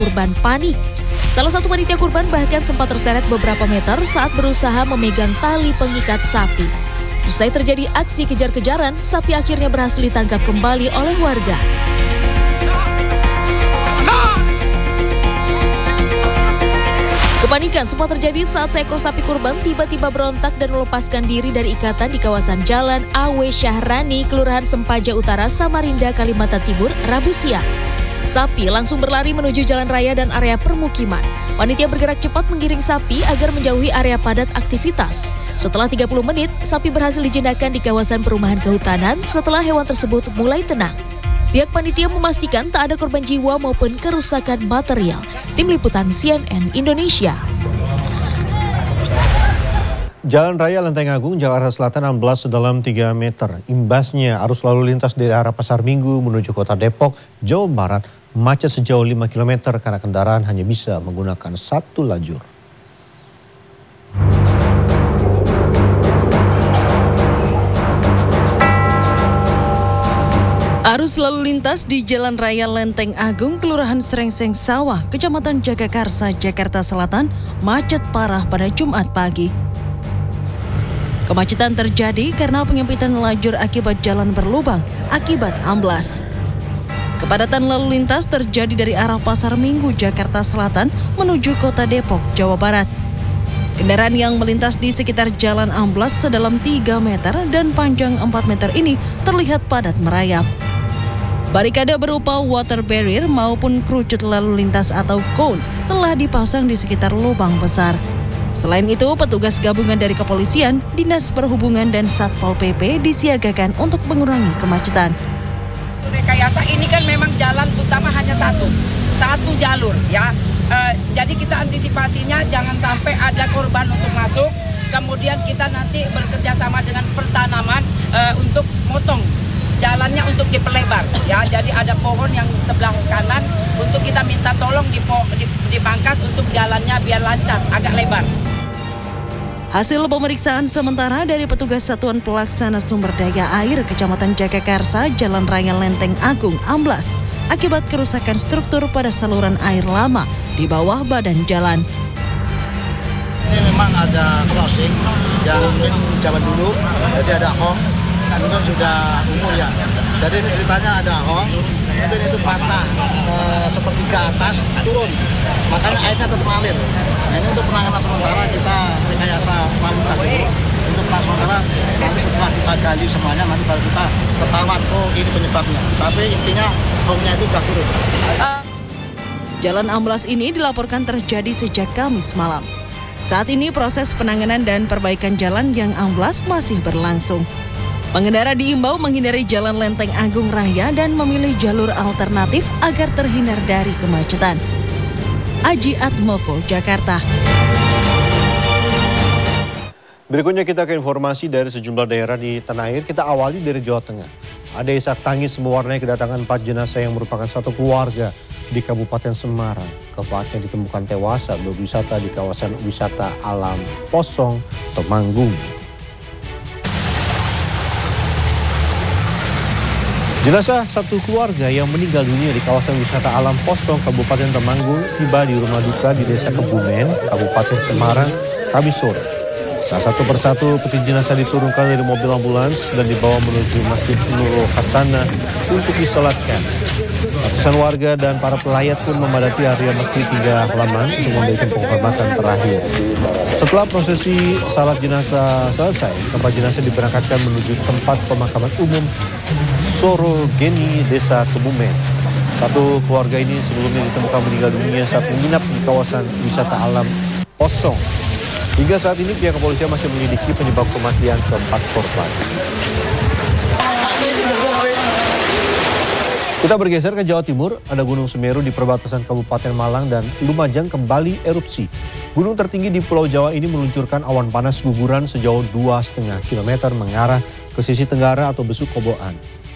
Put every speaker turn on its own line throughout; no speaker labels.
Korban panik. Salah satu panitia kurban bahkan sempat terseret beberapa meter saat berusaha memegang tali pengikat sapi. Usai terjadi aksi kejar-kejaran, sapi akhirnya berhasil ditangkap kembali oleh warga. Kepanikan sempat terjadi saat seekor sapi kurban tiba-tiba berontak dan melepaskan diri dari ikatan di kawasan Jalan Awe Syahrani, Kelurahan Sempaja Utara, Samarinda, Kalimantan Timur, Rabu siang. Sapi langsung berlari menuju jalan raya dan area permukiman. Panitia bergerak cepat menggiring sapi agar menjauhi area padat aktivitas. Setelah 30 menit, sapi berhasil dijinakkan di kawasan perumahan kehutanan setelah hewan tersebut mulai tenang. Pihak panitia memastikan tak ada korban jiwa maupun kerusakan material. Tim Liputan CNN Indonesia.
Jalan Raya Lenteng Agung, Jakarta Selatan amblas sedalam 3 meter. Imbasnya arus lalu lintas dari arah Pasar Minggu menuju kota Depok, Jawa Barat, macet sejauh 5 km karena kendaraan hanya bisa menggunakan satu lajur.
Arus lalu lintas di Jalan Raya Lenteng Agung, Kelurahan Srengseng Sawah, Kecamatan Jagakarsa, Jakarta Selatan, macet parah pada Jumat pagi. Kemacetan terjadi karena penyempitan lajur akibat jalan berlubang akibat amblas. Kepadatan lalu lintas terjadi dari arah Pasar Minggu, Jakarta Selatan menuju kota Depok, Jawa Barat. Kendaraan yang melintas di sekitar jalan amblas sedalam 3 meter dan panjang 4 meter ini terlihat padat merayap. Barikade berupa water barrier maupun kerucut lalu lintas atau cone telah dipasang di sekitar lubang besar. Selain itu, petugas gabungan dari kepolisian, Dinas Perhubungan dan Satpol PP disiagakan untuk mengurangi kemacetan.
Rekayasa ini kan memang jalan utama hanya satu jalur ya. Jadi kita antisipasinya jangan sampai ada korban untuk masuk. Kemudian kita nanti bekerja sama dengan pertanaman untuk motong jalannya untuk diperlebar ya. Jadi ada pohon yang sebelah kanan untuk kita minta tolong dipangkas untuk jalannya biar lancar, agak lebar.
Hasil pemeriksaan sementara dari petugas Satuan Pelaksana Sumber Daya Air Kecamatan Jagakarsa, Jalan Raya Lenteng Agung amblas akibat kerusakan struktur pada saluran air lama di bawah badan jalan.
Ini memang ada crossing yang mungkin zaman dulu, jadi ada hong, kemudian sudah umur ya. Jadi ini ceritanya ada hong, kemudian itu patah seperti ke atas turun, makanya airnya tetap mengalir. Nah, ini untuk penanganan sementara kita rekayasa lalu lintas dulu. Untuk penanganan sementara nanti setelah kita gali semuanya nanti baru kita ketahuan oh ini penyebabnya. Tapi intinya hongnya itu sudah turun.
Jalan amblas ini dilaporkan terjadi sejak Kamis malam. Saat ini proses penanganan dan perbaikan jalan yang amblas masih berlangsung. Pengendara diimbau menghindari Jalan Lenteng Agung Raya dan memilih jalur alternatif agar terhindar dari kemacetan. Aji Atmoko, Jakarta.
Berikutnya kita ke informasi dari sejumlah daerah di tanah air. Kita awali dari Jawa Tengah. Ada isak tangis mewarnai kedatangan 4 jenazah yang merupakan satu keluarga di Kabupaten Semarang. Keempatnya ditemukan tewas saat berwisata di kawasan wisata alam Posong, Temanggung. Jenazah satu keluarga yang meninggal dunia di kawasan wisata alam Posong, Kabupaten Temanggung tiba di rumah duka di Desa Kebumen, Kabupaten Semarang, Kamis sore. Salah satu persatu peti jenazah diturunkan dari mobil ambulans dan dibawa menuju Masjid Nurul Hasanah untuk disolatkan. Ratusan warga dan para pelayat pun memadati area masjid hingga halaman untuk memberikan penghormatan terakhir. Setelah prosesi salat jenazah selesai, keempat jenazah diberangkatkan menuju tempat pemakaman umum Sorogeni, Desa Kebumen. Satu keluarga ini sebelumnya ditemukan meninggal dunia saat menginap di kawasan wisata alam Posong. Hingga saat ini pihak kepolisian masih menyelidiki penyebab kematian keempat korban. Kita bergeser ke Jawa Timur, ada Gunung Semeru di perbatasan Kabupaten Malang dan Lumajang kembali erupsi. Gunung tertinggi di Pulau Jawa ini meluncurkan awan panas guguran sejauh 2,5 km mengarah ke sisi tenggara atau Besuk Koboan.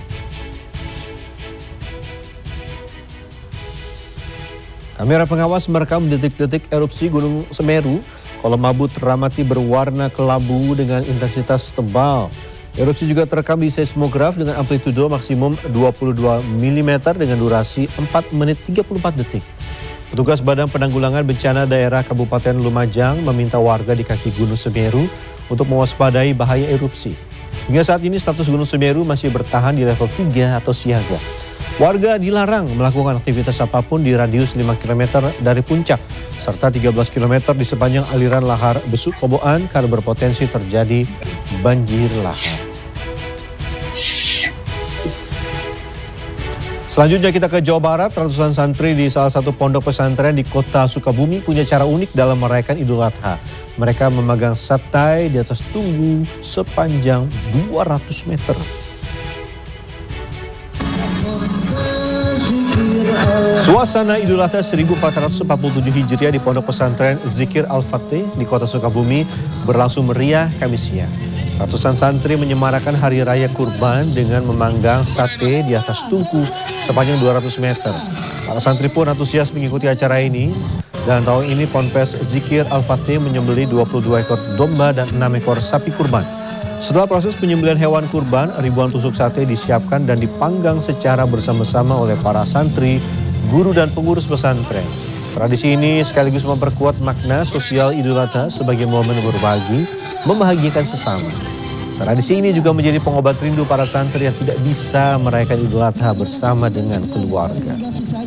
Kamera pengawas merekam detik-detik erupsi Gunung Semeru. Kolom abu teramati berwarna kelabu dengan intensitas tebal. Erupsi juga terekam di seismograf dengan amplitudo maksimum 22 mm dengan durasi 4 menit 34 detik. Petugas Badan Penanggulangan Bencana Daerah Kabupaten Lumajang meminta warga di kaki Gunung Semeru untuk mewaspadai bahaya erupsi. Hingga saat ini status Gunung Semeru masih bertahan di level 3 atau siaga. Warga dilarang melakukan aktivitas apapun di radius 5 km dari puncak, serta 13 km di sepanjang aliran lahar Besuk Koboan karena berpotensi terjadi banjir lahar. Selanjutnya kita ke Jawa Barat. Ratusan santri di salah satu pondok pesantren di kota Sukabumi punya cara unik dalam merayakan Idul Adha. Mereka memegang satai di atas tunggu sepanjang 200 meter. Suasana Idul Adha 1447 Hijriah di pondok pesantren Zikir Al-Fatih di kota Sukabumi berlangsung meriah Kamis siang. Ratusan santri menyemarakan Hari Raya Kurban dengan memanggang sate di atas tungku sepanjang 200 meter. Para santri pun antusias mengikuti acara ini. Dan tahun ini Ponpes Zikir Al-Fatih menyembelih 22 ekor domba dan 6 ekor sapi kurban. Setelah proses penyembelihan hewan kurban, ribuan tusuk sate disiapkan dan dipanggang secara bersama-sama oleh para santri, guru dan pengurus pesantren. Tradisi ini sekaligus memperkuat makna sosial Idul Adha sebagai momen berbagi, membahagiakan sesama. Tradisi ini juga menjadi pengobat rindu para santri yang tidak bisa merayakan Idul Adha bersama dengan keluarga.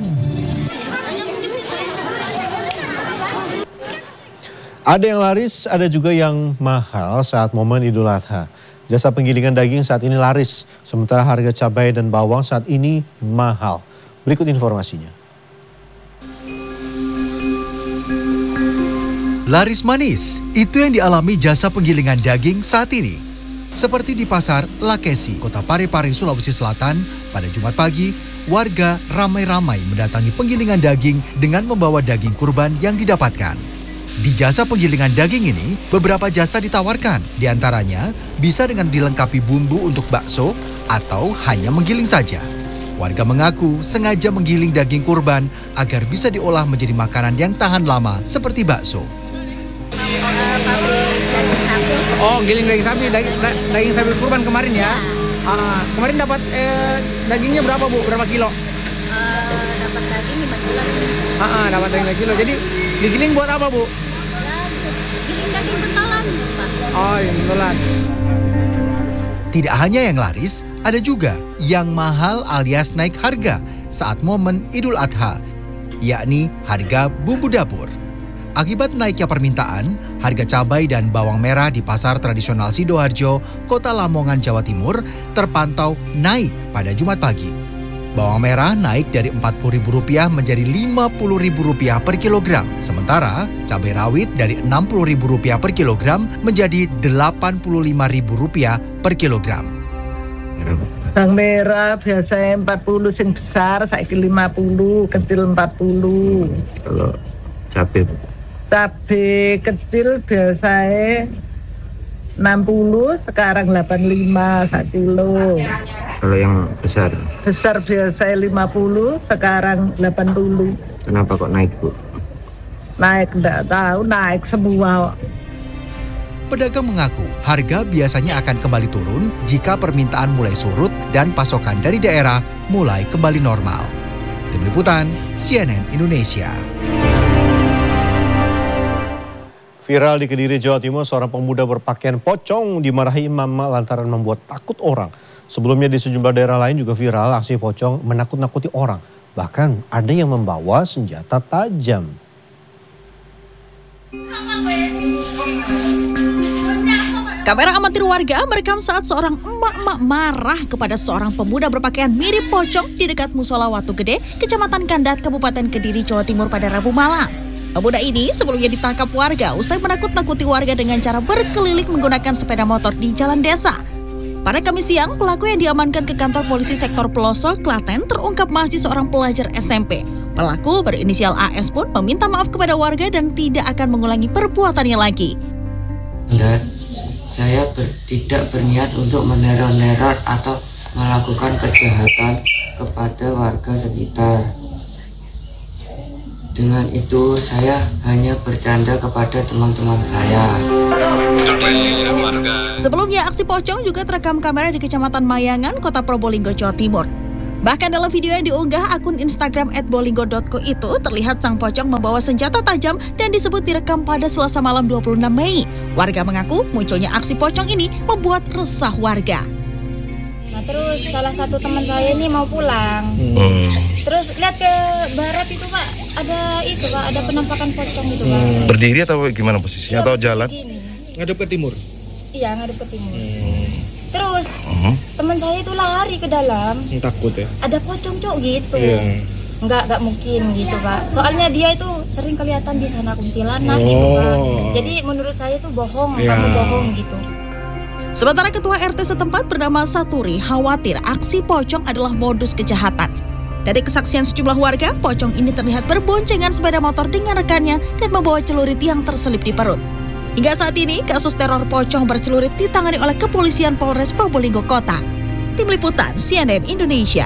Ada yang laris, ada juga yang mahal saat momen Idul Adha. Jasa penggilingan daging saat ini laris, sementara harga cabai dan bawang saat ini mahal. Berikut informasinya.
Laris manis, itu yang dialami jasa penggilingan daging saat ini. Seperti di pasar Lakesi, Kota Parepare, Sulawesi Selatan, pada Jumat pagi, warga ramai-ramai mendatangi penggilingan daging dengan membawa daging kurban yang didapatkan. Di jasa penggilingan daging ini, beberapa jasa ditawarkan. Di antaranya, bisa dengan dilengkapi bumbu untuk bakso atau hanya menggiling saja. Warga mengaku sengaja menggiling daging kurban agar bisa diolah menjadi makanan yang tahan lama seperti bakso.
Pabrik daging sapi.
Oh, giling daging sapi, daging sapi kurban kemarin ya? Kemarin dapat dagingnya berapa Bu? Berapa kilo?
Dapat daging 5 kilo.
Dapat daging 5 kilo. Jadi digiling buat apa Bu?
Ya, giling daging bentolan, Pak.
Oh, bentolan.
Tidak hanya yang laris, ada juga yang mahal alias naik harga saat momen Idul Adha, yakni harga bumbu dapur. Akibat naiknya permintaan, harga cabai dan bawang merah di pasar tradisional Sidoarjo, Kota Lamongan, Jawa Timur, terpantau naik pada Jumat pagi. Bawang merah naik dari Rp40.000 menjadi Rp50.000 per kilogram. Sementara cabai rawit dari Rp60.000 per kilogram menjadi Rp85.000 per kilogram.
Bawang merah biasanya 40 sing besar, saiki 50, kecil 40.
Kalau cabai?
Cabai kecil biasanya 60, sekarang 85 1 kilo.
Kalau yang besar?
Besar biasanya 50, sekarang 80.
Kenapa kok naik Bu?
Naik enggak tahu, naik semua.
Pedagang mengaku harga biasanya akan kembali turun jika permintaan mulai surut dan pasokan dari daerah mulai kembali normal. Tim Liputan, CNN Indonesia.
Viral di Kediri, Jawa Timur, seorang pemuda berpakaian pocong dimarahi imam lantaran membuat takut orang. Sebelumnya di sejumlah daerah lain juga viral aksi pocong menakut-nakuti orang. Bahkan ada yang membawa senjata tajam.
Kamera amatir warga merekam saat seorang emak-emak marah kepada seorang pemuda berpakaian mirip pocong di dekat Musola Watu Gede, Kecamatan Kandat, Kabupaten Kediri, Jawa Timur pada Rabu malam. Pemuda ini sebelumnya ditangkap warga usai menakut-nakuti warga dengan cara berkeliling menggunakan sepeda motor di jalan desa. Pada Kamis siang, pelaku yang diamankan ke kantor polisi sektor Pelosok, Klaten terungkap masih seorang pelajar SMP. Pelaku berinisial AS pun meminta maaf kepada warga dan tidak akan mengulangi perbuatannya lagi.
Saya tidak berniat untuk meneror-neror atau melakukan kejahatan kepada warga sekitar. Dengan itu saya hanya bercanda kepada teman-teman saya.
Sebelumnya aksi pocong juga terekam kamera di Kecamatan Mayangan, Kota Probolinggo, Jawa Timur. Bahkan dalam video yang diunggah akun Instagram @bolinggo.co itu terlihat sang pocong membawa senjata tajam dan disebut direkam pada Selasa malam 26 Mei. Warga mengaku munculnya aksi pocong ini membuat resah warga.
Nah terus salah satu teman saya ini mau pulang. Terus lihat ke barat itu Pak, ada penampakan pocong itu Pak.
Berdiri atau gimana posisinya atau jalan?
Ngadep ke timur.
Iya, ngadep ke timur. Terus teman saya itu lari ke dalam.
Takut ya?
Ada pocong Cok gitu. Enggak mungkin gitu Pak. Soalnya dia itu sering kelihatan di sana kuntilanak gitu Pak. Jadi menurut saya itu bohong, kamu bohong gitu.
Sementara ketua RT setempat bernama Saturi khawatir aksi pocong adalah modus kejahatan. Dari kesaksian sejumlah warga, pocong ini terlihat berboncengan sepeda motor dengan rekannya dan membawa celurit yang terselip di perut. Hingga saat ini, kasus teror pocong bercelurit ditangani oleh Kepolisian Polres Probolinggo Kota. Tim Liputan CNN Indonesia.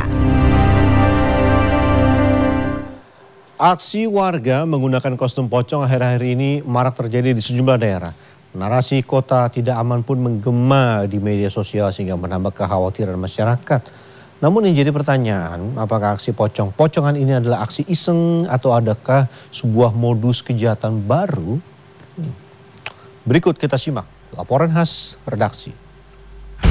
Aksi warga menggunakan kostum pocong akhir-akhir ini marak terjadi di sejumlah daerah. Narasi kota tidak aman pun menggema di media sosial sehingga menambah kekhawatiran masyarakat. Namun yang jadi pertanyaan, apakah aksi pocongan ini adalah aksi iseng atau adakah sebuah modus kejahatan baru? Berikut kita simak laporan khas redaksi.